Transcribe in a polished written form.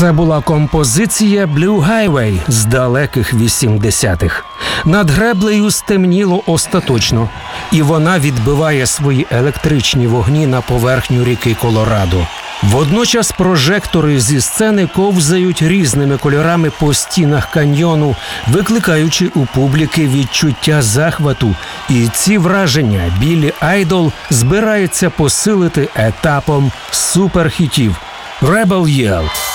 Це була композиція Blue Highway з далеких 80-х. Над греблею стемніло остаточно, і вона відбиває свої електричні вогні на поверхню ріки Колорадо. Водночас прожектори зі сцени ковзають різними кольорами по стінах каньйону, викликаючи у публіки відчуття захвату. І ці враження Біллі Айдол збирається посилити етапом суперхітів «Rebel Yell».